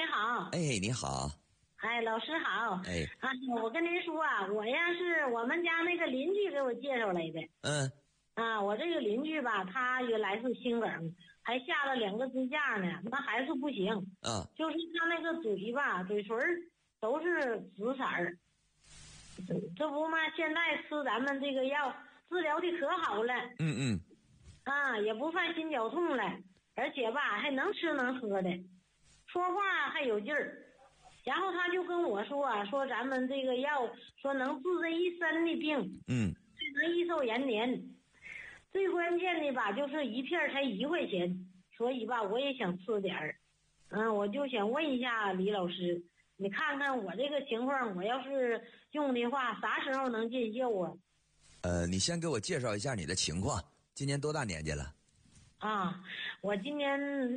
好。 哎，你好。 哎，老师好。 哎， 我跟您说啊，我呀是我们家那个邻居给我介绍来的。我这个邻居吧，他原来是心梗，还下了2个支架呢，那还是不行。就是他那个嘴吧，嘴唇都是紫色儿。这不嘛，现在吃咱们这个药治疗的可好了。也不犯心绞痛了，而且吧还能吃能喝的，说话还有劲儿。然后他就跟我说说咱们这个药说能治这一身的病，还能益寿延年。最关键的吧就是一片才1块钱，所以吧我也想吃点儿。我就想问一下李老师，你看看我这个情况，我要是用的话啥时候能见效啊？ 你先给我介绍一下你的情况，今年多大年纪了？ 我今年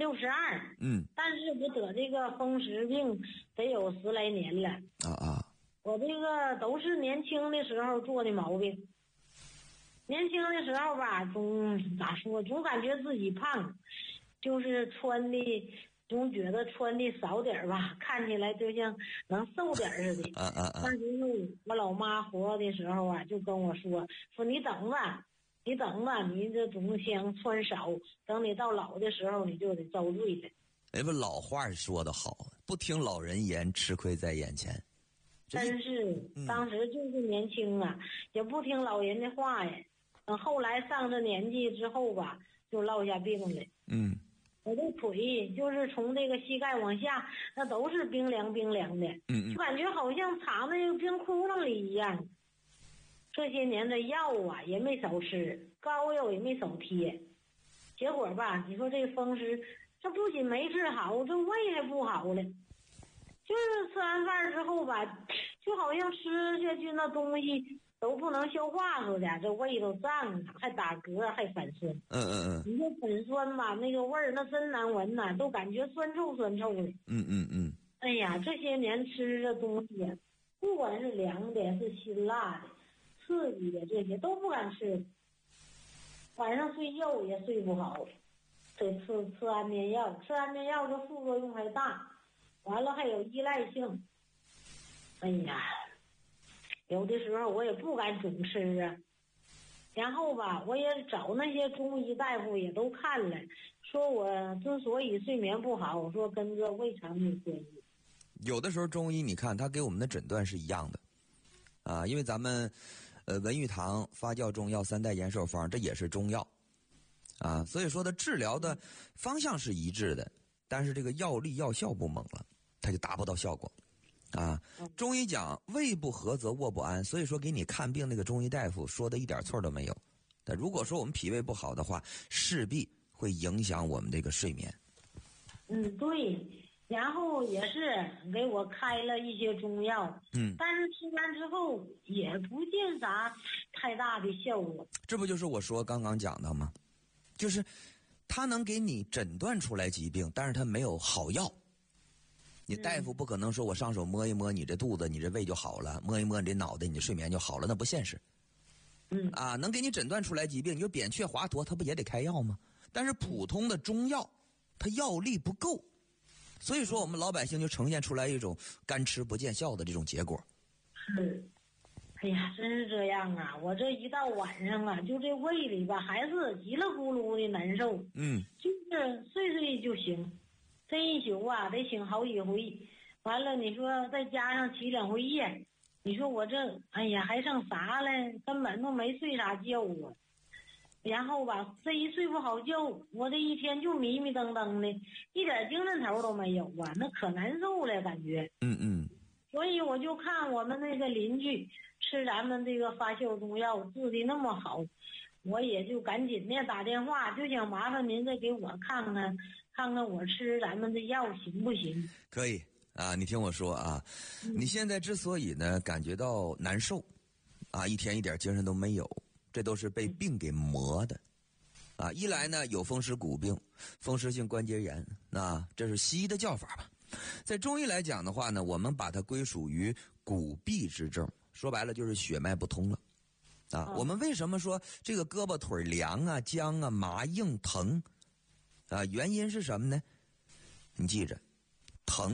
62。但是我得这个风湿病得有10来年了。我这个都是年轻的时候做的毛病。年轻的时候吧，总感觉自己胖，就是穿的总觉得穿的少点吧，看起来就像能瘦点似的。但是我老妈活的时候就跟我说你等吧，你这总想穿少，等你到老的时候你就得遭罪了。 不，老话说得好，不听老人言，吃亏在眼前。 真是当时就是年轻也不听老人的话呀。等后来上这年纪之后吧，就落下病了。我这腿就是从这个膝盖往下，那都是冰凉冰凉的。就感觉好像藏在冰窟窿里一样。这些年的药也没少吃，膏药也没少贴，结果吧，你说这风湿，这不仅没治好，这胃还不好了。就是吃完饭之后吧，就好像吃下去那东西都不能消化似的，这胃都胀了，还打嗝，还反酸。你说反酸吧，那个味儿那真难闻都感觉酸臭酸臭的。哎呀，这些年吃的东西不管是凉的是辛辣的刺激的，这些都不敢吃。晚上睡觉也睡不好，得吃安眠药，吃安眠药的副作用还大，完了还有依赖性。哎呀，有的时候我也不敢总吃然后吧，我也找那些中医大夫也都看了，说我之所以睡眠不好，说跟这胃肠有关系。 有的时候中医你看他给我们的诊断是一样的因为咱们文玉堂发酵中药3代延寿方，这也是中药所以说的治疗的方向是一致的，但是这个药力药效不猛了，它就达不到效果中医讲胃不和则卧不安，所以说给你看病那个中医大夫说的一点错都没有。但如果说我们脾胃不好的话，势必会影响我们这个睡眠。 对。然后也是给我开了一些中药，但是吃完之后也不见啥太大的效果。 这不就是我说刚刚讲的吗？就是他能给你诊断出来疾病，但是他没有好药。你大夫不可能说我上手摸一摸你这肚子，你这胃就好了，摸一摸你这脑袋，你这睡眠就好了，那不现实。能给你诊断出来疾病，你就扁鹊华佗，他不也得开药吗？但是普通的中药，它药力不够。所以说我们老百姓就呈现出来一种干吃不见效的这种结果。 哎呀，真是这样我这一到晚上就这胃里吧还是叽里咕噜的难受。就是睡睡就行，这一宿得醒好几回，完了你说再加上起2回夜，你说我这哎呀还剩啥了，根本都没睡啥觉然后吧，这一睡不好觉，我这一天就迷迷瞪瞪的，一点精神头都没有那可难受了感觉。所以我就看我们那个邻居吃咱们这个发酵中药治的那么好，我也就赶紧的打电话，就想麻烦您再给我看看我吃咱们的药行不行？ 可以你听我说你现在之所以呢感觉到难受一天一点精神都没有，这都是被病给磨的一来呢有风湿骨病、风湿性关节炎这是西医的叫法吧。在中医来讲的话呢，我们把它归属于骨痹之症，说白了就是血脉不通了我们为什么说这个胳膊腿凉僵麻硬疼原因是什么呢？你记着，疼